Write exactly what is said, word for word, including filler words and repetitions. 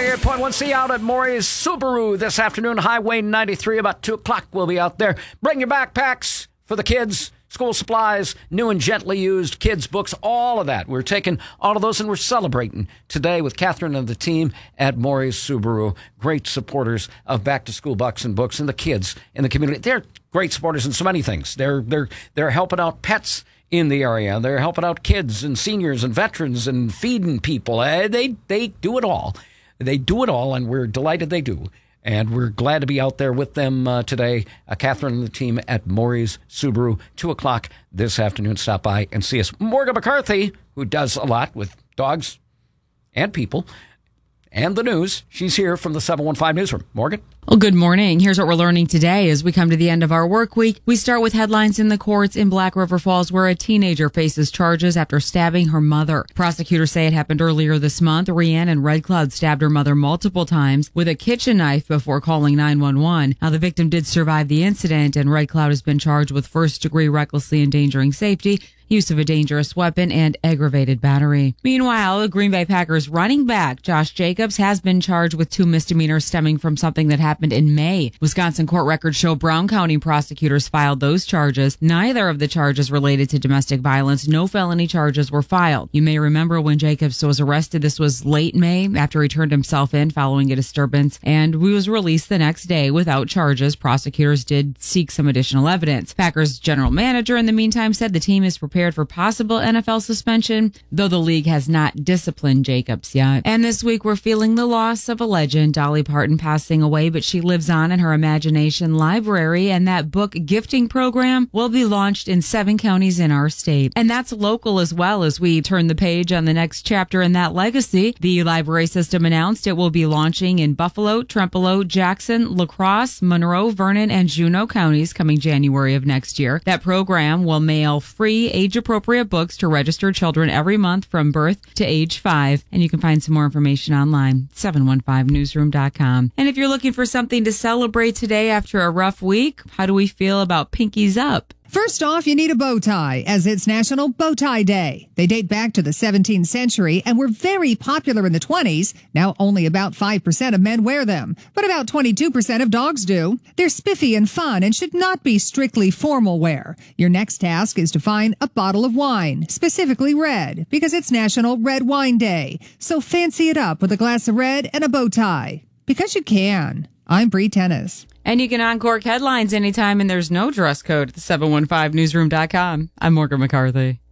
ninety-eight point one C out at Maury's Subaru this afternoon. Highway ninety-three, about two o'clock. We'll be out there. Bring your backpacks for the kids. School supplies, new and gently used, kids' books, all of that. We're taking all of those and we're celebrating today with Catherine and the team at Maury's Subaru. Great supporters of back-to-school bucks and books and the kids in the community. They're great supporters in so many things. They're they're they're helping out pets in the area. They're helping out kids and seniors and veterans and feeding people. Uh, they they do it all. They do it all, and we're delighted they do. And we're glad to be out there with them uh, today. Uh, Catherine and the team at Maury's Subaru, two o'clock this afternoon. Stop by and see us. Morgan McCarthy, who does a lot with dogs and people and the news. She's here from the seven one five Newsroom. Morgan? Well, good morning. Here's what we're learning today as we come to the end of our work week. We start with headlines in the courts in Black River Falls where a teenager faces charges after stabbing her mother. Prosecutors say it happened earlier this month. Rhiannon Red Cloud stabbed her mother multiple times with a kitchen knife before calling nine one one. Now, the victim did survive the incident, and Red Cloud has been charged with first-degree recklessly endangering safety, use of a dangerous weapon, and aggravated battery. Meanwhile, the Green Bay Packers running back Josh Jacobs has been charged with two misdemeanors stemming from something that happened in May. Wisconsin court records show Brown County prosecutors filed those charges. Neither of the charges related to domestic violence. No felony charges were filed. You may remember when Jacobs was arrested. This was late May after he turned himself in following a disturbance, and he was released the next day without charges. Prosecutors did seek some additional evidence. Packers general manager in the meantime said the team is prepared for possible N F L suspension, though the league has not disciplined Jacobs yet. And this week we're feeling the loss of a legend, Dolly Parton passing away, but she lives on in her imagination library, and that book gifting program will be launched in seven counties in our state. And that's local as well as we turn the page on the next chapter in that legacy. The library system announced it will be launching in Buffalo, Trempealeau, Jackson, La Crosse, Monroe, Vernon, and Juneau counties coming January of next year. That program will mail free age-appropriate books to registered children every month from birth to age five. And you can find some more information online, seven one five newsroom dot com. And if you're looking for something to celebrate today after a rough week, how do we feel about Pinkies Up? First off, you need a bow tie, as it's National Bow Tie Day. They date back to the seventeenth century and were very popular in the twenties. Now only about five percent of men wear them, but about twenty-two percent of dogs do. They're spiffy and fun and should not be strictly formal wear. Your next task is to find a bottle of wine, specifically red, because it's National Red Wine Day. So fancy it up with a glass of red and a bow tie, because you can. I'm Bree Tennis. And you can uncork headlines anytime, and there's no dress code at the seven one five newsroom dot com. I'm Morgan McCarthy.